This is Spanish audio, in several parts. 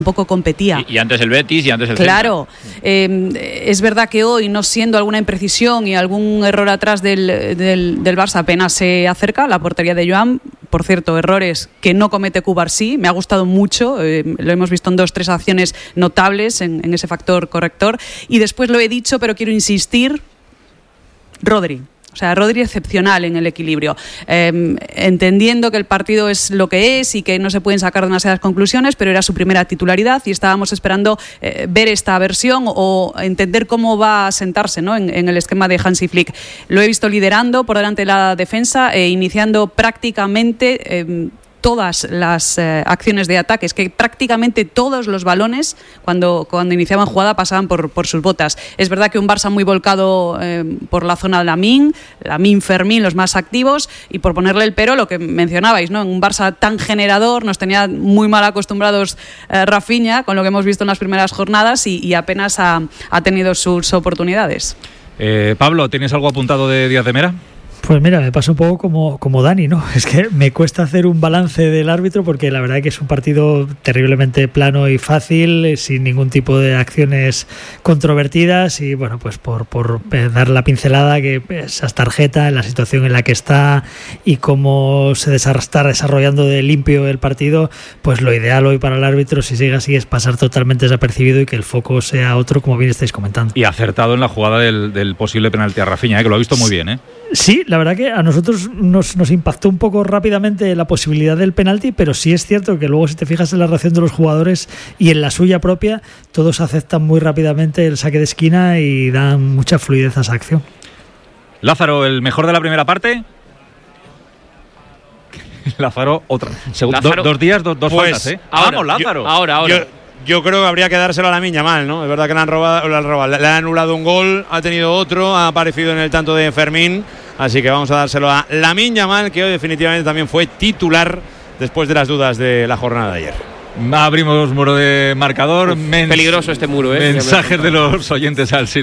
poco competía. Y antes el Betis y antes el Claro, es verdad que hoy, no siendo alguna imprecisión y algún error atrás del Barça, apenas se acerca a la portería de Joan. Por cierto, errores que no comete Cubarsí, me ha gustado mucho, lo hemos visto en 2-3 acciones notables en ese factor corrector. Y después lo he dicho, pero quiero insistir, Rodri. O sea, Rodri excepcional en el equilibrio, entendiendo que el partido es lo que es y que no se pueden sacar demasiadas conclusiones, pero era su primera titularidad y estábamos esperando ver esta versión o entender cómo va a sentarse, ¿no? en el esquema de Hansi Flick. Lo he visto liderando por delante de la defensa e iniciando prácticamente todas las acciones de ataque. Es que prácticamente todos los balones cuando iniciaban jugada pasaban por sus botas. Es verdad que un Barça muy volcado por la zona de Lamine, Fermín, los más activos, y por ponerle el pero, lo que mencionabais, ¿no? Un Barça tan generador, nos tenía muy mal acostumbrados Rafinha, con lo que hemos visto en las primeras jornadas, y apenas ha tenido sus oportunidades. Pablo, ¿tienes algo apuntado de Díaz de Mera? Pues mira, me pasa un poco como Dani, ¿no? Es que me cuesta hacer un balance del árbitro porque la verdad es que es un partido terriblemente plano y fácil, sin ningún tipo de acciones controvertidas, y bueno, pues por dar la pincelada, que esas tarjetas, en la situación en la que está y cómo se está desarrollando de limpio el partido, pues lo ideal hoy para el árbitro, si sigue así, es pasar totalmente desapercibido y que el foco sea otro, como bien estáis comentando. Y acertado en la jugada del posible penalti a Rafinha, que lo ha visto muy bien, ¿eh? Sí, la verdad que a nosotros nos impactó un poco rápidamente la posibilidad del penalti, pero sí es cierto que luego, si te fijas en la reacción de los jugadores y en la suya propia, todos aceptan muy rápidamente el saque de esquina y dan mucha fluidez a esa acción. Lázaro, ¿el mejor de la primera parte? Lázaro, otra. Lázaro, 2 días, dos pues, faltas, ¿eh? Vamos, Lázaro. Ahora. Yo creo que habría que dárselo a Lamine Yamal, ¿no? Es verdad que le han anulado un gol, ha tenido otro, ha aparecido en el tanto de Fermín, así que vamos a dárselo a Lamine Yamal, que hoy definitivamente también fue titular después de las dudas de la jornada de ayer. Abrimos muro de marcador. Peligroso este muro, Mensajes de los oyentes al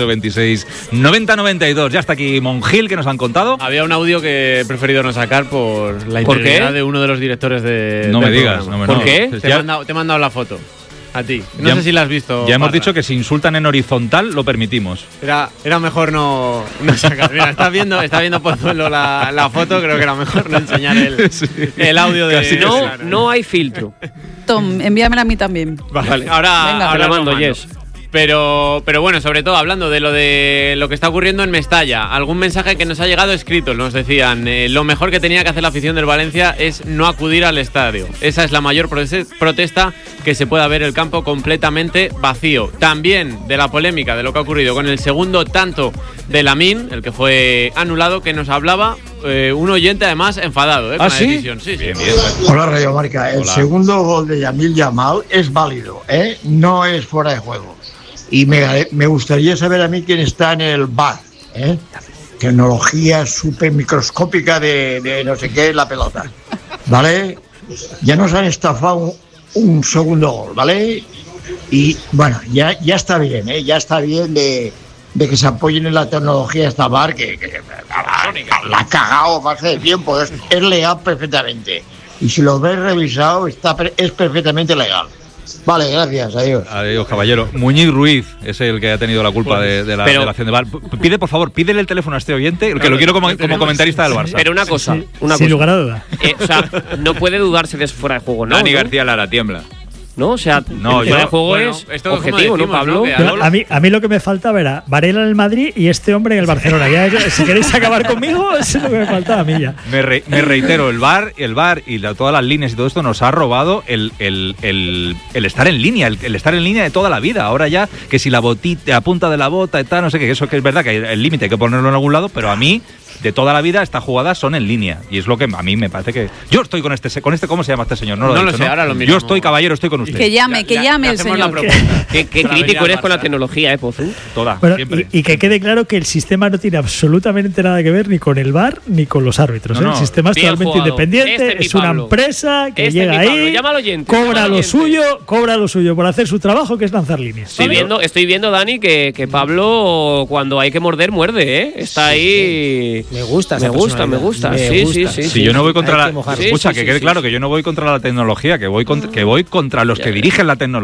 62826-9092. Ya está aquí Monjil, que nos han contado. Había un audio que he preferido no sacar por la integridad de uno de los directores de. No me digas. ¿Por qué? Te he mandado la foto. A ti. No sé si la has visto. Ya hemos dicho que si insultan en horizontal lo permitimos. Era mejor no sacar. Mira, está viendo Pozuelo la foto, creo que era mejor no enseñar el audio de. No hay filtro. Tom, envíamela a mí también. Vale. Ahora la mando, Yes. Pero bueno, sobre todo hablando de lo que está ocurriendo en Mestalla, algún mensaje que nos ha llegado escrito, nos decían, lo mejor que tenía que hacer la afición del Valencia es no acudir al estadio. Esa es la mayor protesta, que se pueda ver el campo completamente vacío. También de la polémica de lo que ha ocurrido con el segundo tanto de Lamine, el que fue anulado, que nos hablaba un oyente además enfadado con la decisión. Sí. Bien. Hola, Radio Marca. El segundo gol de Lamine Yamal es válido, no es fuera de juego. Y me gustaría saber a mí quién está en el VAR, tecnología súper microscópica de no sé qué, la pelota, ¿vale? Ya nos han estafado un segundo gol, ¿vale? Y bueno, ya está bien, ya está bien de que se apoyen en la tecnología esta VAR, que la ha cagado más de tiempo, es legal perfectamente. Y si lo ves revisado, es perfectamente legal. Vale, gracias, adiós. Adiós, caballero. Muñiz Ruiz es el que ha tenido la culpa de la acción de VAR. Por favor, pídele el teléfono a este oyente, que lo quiero como comentarista del Barça. Pero una cosa. Sin lugar a duda. O sea, no puede dudarse de fuera de juego, ¿no? Dani García Lara, tiembla. ¿No? O sea, fuera de juego es objetivo, ¿no, Pablo? A mí lo que me faltaba era Varela en el Madrid y este hombre en el Barcelona. Si queréis acabar conmigo, eso es lo que me faltaba a mí ya. Me reitero, el VAR y todas las líneas y todo esto nos ha robado el estar en línea, el estar en línea de toda la vida. Ahora ya, que si la punta de la bota y tal, no sé qué, eso que es verdad que el límite hay que ponerlo en algún lado, pero a mí, de toda la vida, estas jugadas son en línea. Y es lo que a mí me parece que... Yo estoy con este ¿cómo se llama este señor? No lo sé, ahora lo miramos. Yo estoy, caballero, estoy con usted. Que llame el señor. Qué crítico eres con la tecnología, Pozu. Toda, bueno, siempre. Y que quede claro que el sistema no tiene absolutamente nada que ver ni con el VAR ni con los árbitros. El sistema es totalmente independiente, es una empresa que llega ahí, cobra lo suyo por hacer su trabajo, que es lanzar líneas. Estoy viendo, Dani, que Pablo, cuando hay que morder, muerde, ¿eh? Está ahí... Me gusta. Sí. Si yo no voy contra escucha, que quede claro que yo no voy contra la tecnología, que voy contra los que dirigen la tecnología